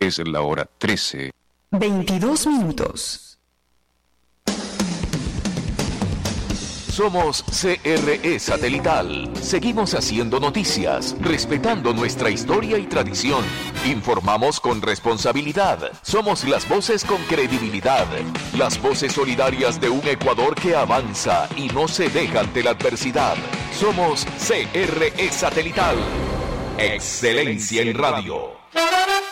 Es la hora 13. 22 minutos. Somos CRE Satelital. Seguimos haciendo noticias, respetando nuestra historia y tradición. Informamos con responsabilidad. Somos las voces con credibilidad. Las voces solidarias de un Ecuador que avanza y no se deja ante la adversidad. Somos CRE Satelital. Excelencia en radio.